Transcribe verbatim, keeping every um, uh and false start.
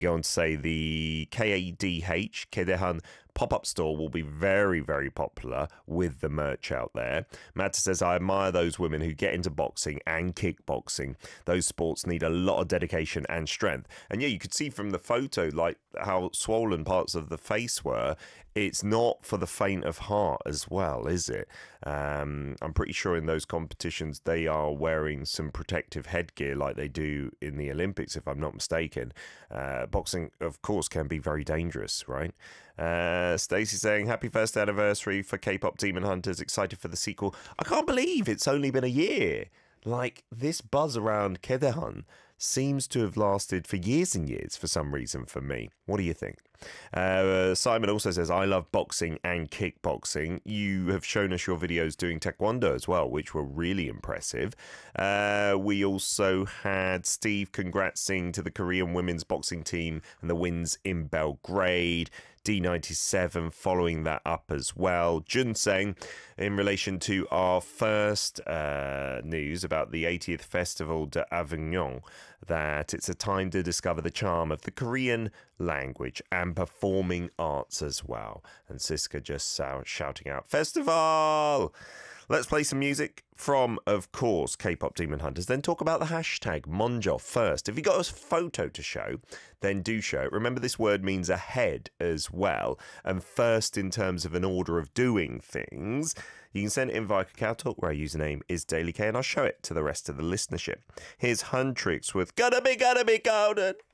Go on to say the K A D H, Kedehan pop-up store will be very, very popular with the merch out there. Matta says, I admire those women who get into boxing and kickboxing. Those sports need a lot of dedication and strength. And yeah, you could see from the photo, like how swollen parts of the face were. It's not for the faint of heart as well, is it? Um, I'm pretty sure in those competitions they are wearing some protective headgear like they do in the Olympics, if I'm not mistaken. Uh, boxing, of course, can be very dangerous, right? Uh, Stacey saying, happy first anniversary for K-pop Demon Hunters. Excited for the sequel. I can't believe it's only been a year. Like, this buzz around Kedehan seems to have lasted for years and years for some reason for me. What do you think? Uh, Simon also says, I love boxing and kickboxing. You have shown us your videos doing taekwondo as well, which were really impressive. Uh, we also had Steve congratsing to the Korean women's boxing team and the wins in Belgrade. D ninety-seven following that up as well. Jun saying, in relation to our first uh, news about the eightieth Festival de Avignon, that it's a time to discover the charm of the Korean language and performing arts as well. And Siska just sound, shouting out, Festival! Let's play some music from, of course, K-pop Demon Hunters. Then talk about the hashtag Monjo first. If you got a photo to show, then do show it. Remember, this word means ahead as well. And first in terms of an order of doing things. You can send it in via KakaoTalk, where our username is Daily K, and I'll show it to the rest of the listenership. Here's Huntrix with Gotta Be, Gotta Be Golden.